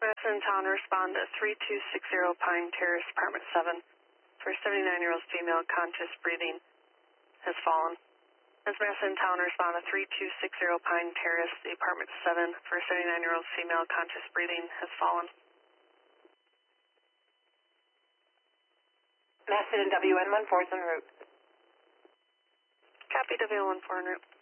Madison Town, respond to 3260 Pine Terrace, Apartment 7, for 79-year-old female, conscious breathing, has fallen. As Madison Town, respond to 3260 Pine Terrace, the Apartment 7, for 79-year-old female, conscious breathing, has fallen. Madison and WN14 is en route. Copy, WN14 en route.